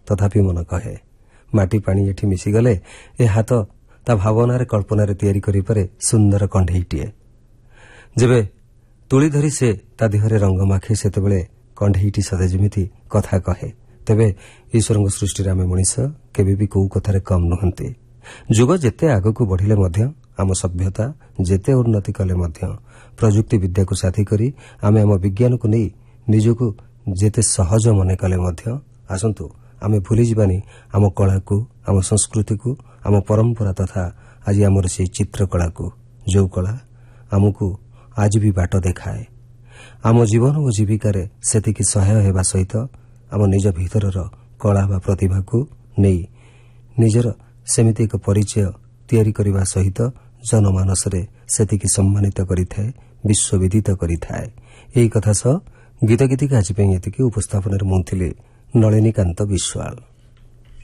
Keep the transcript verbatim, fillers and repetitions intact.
तथापि मन कहे माटी पानी एठी मिसिगले ए हाथ ता भावनार कल्पनार तैयारी करि पारे सुंदर कंढेईटीए। जेबे तुली धरी से ता देहरे रंग माखे सेतेबेले कंढेईटी सदा जेमिति कथा कहे। तेबे ईश्वरଙ୍କ सृष्टिरे आमे मनीष केबे भी कोउ कथारे कम नहंती। जुग जेते आगकु बढ़िले मध्य आम सभ्यता जेते उन्नति कले मध्य प्रजुक्ति विद्या को साथी करी आमे आम विज्ञान को नहीं निजको जेते सहज मने कले मध्य आसंतु आमे भूली जीवानी आम कला को आम संस्कृति को आम परंपरा तथा आज आमर से चित्रकला को जो कला आमको आज भी बाट देखाए। आम जीवन और जीविकार सेतिकी सहाय हेबा सहित आम निज भीतरर कला बा प्रतिभा को नहीं निजर सेमिति एक परिचय तैयारी करबा सहित जनमानस रे सेतिकी सम्मानित करिथाए विश्वविदित करिथाए। एही कथा सह गीत गीतिका आज पे एतिकी उपस्थापन मुंथिले नलिनीकांत विश्वाल।